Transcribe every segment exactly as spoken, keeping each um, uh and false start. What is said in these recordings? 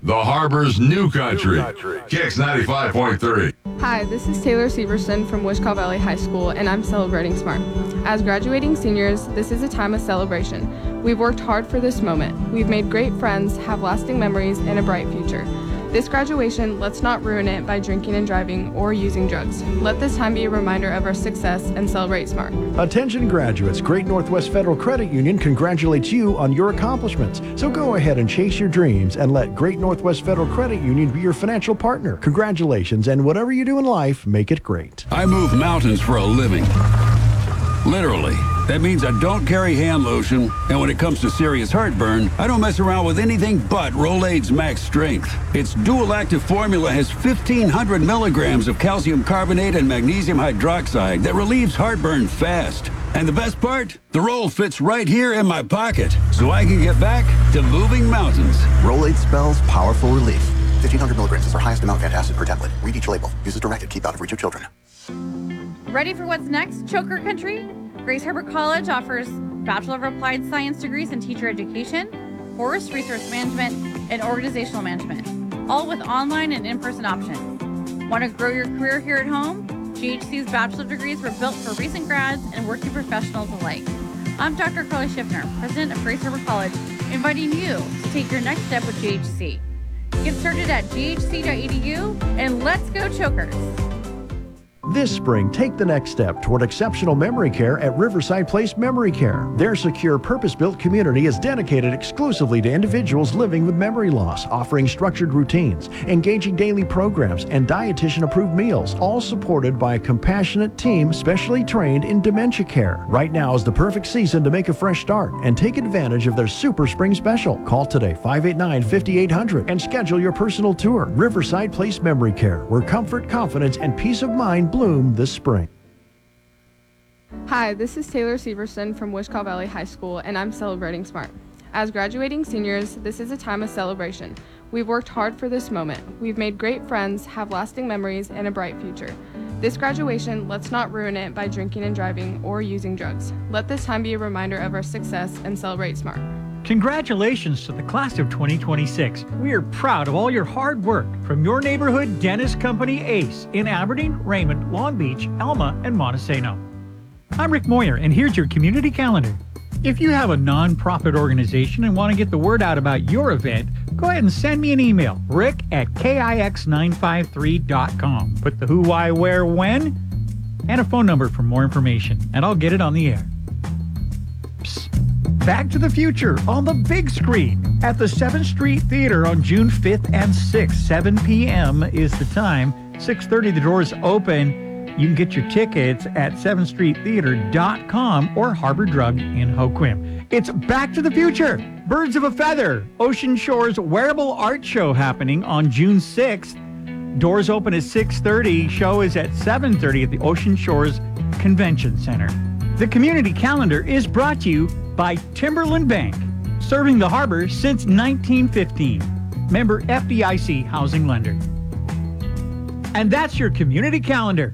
The Harbor's new country. Kicks ninety-five point three. Hi, this is Taylor Severson from Wichita Valley High School, and I'm celebrating SMART. As graduating seniors, this is a time of celebration. We've worked hard for this moment. We've made great friends, have lasting memories, and a bright future. This graduation, let's not ruin it by drinking and driving or using drugs. Let this time be a reminder of our success and celebrate SMART. Attention graduates, Great Northwest Federal Credit Union congratulates you on your accomplishments. So go ahead and chase your dreams and let Great Northwest Federal Credit Union be your financial partner. Congratulations, and whatever you do in life, make it great. I move mountains for a living. Literally. That means I don't carry hand lotion, and when it comes to serious heartburn, I don't mess around with anything but Rolaids Max Strength. Its dual-active formula has fifteen hundred milligrams of calcium carbonate and magnesium hydroxide that relieves heartburn fast. And the best part? The roll fits right here in my pocket, so I can get back to moving mountains. Rolaids spells powerful relief. fifteen hundred milligrams is our highest amount of antacid per tablet. Read each label. Use as directed. Keep out of reach of children. Ready for what's next, Choker Country? Grace Harbor College offers Bachelor of Applied Science degrees in teacher education, forest resource management, and organizational management, all with online and in-person options. Want to grow your career here at home? G H C's bachelor degrees were built for recent grads and working professionals alike. I'm Doctor Carly Schiffner, president of Grace Harbor College, inviting you to take your next step with G H C. Get started at g h c dot e d u and let's go Chokers! This spring, take the next step toward exceptional memory care at Riverside Place Memory Care. Their secure, purpose-built community is dedicated exclusively to individuals living with memory loss, offering structured routines, engaging daily programs, and dietitian-approved meals, all supported by a compassionate team specially trained in dementia care. Right now is the perfect season to make a fresh start and take advantage of their Super Spring Special. Call today, five eight nine, five eight zero zero, and schedule your personal tour. Riverside Place Memory Care, where comfort, confidence, and peace of mind bloom this spring. Hi, this is Taylor Severson from Wichita Valley High School, and I'm celebrating SMART. As graduating seniors, this is a time of celebration. We've worked hard for this moment. We've made great friends, have lasting memories, and a bright future. This graduation, let's not ruin it by drinking and driving or using drugs. Let this time be a reminder of our success and celebrate SMART. Congratulations to the class of twenty twenty-six. We are proud of all your hard work from your neighborhood dentist company ACE in Aberdeen, Raymond, Long Beach, Alma, and Montesano. I'm Rick Moyer, and here's your community calendar. If you have a nonprofit organization and want to get the word out about your event, go ahead and send me an email, rick at k i x nine five three dot com. Put the who, why, where, when, and a phone number for more information, and I'll get it on the air. Psst. Back to the Future on the big screen at the seventh Street Theater on June fifth and sixth. seven p.m. is the time. six thirty, the doors open. You can get your tickets at seventh street theater dot com or Harbor Drug in Hoquiam. It's Back to the Future. Birds of a Feather, Ocean Shores Wearable Art Show happening on June sixth. Doors open at six thirty. Show is at seven thirty at the Ocean Shores Convention Center. The community calendar is brought to you by Timberland Bank, serving the harbor since nineteen fifteen. Member F D I C housing lender. And that's your community calendar.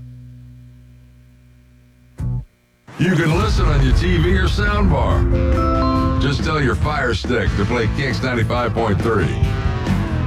You can listen on your T V or soundbar. Just tell your Fire Stick to play Kicks ninety-five point three.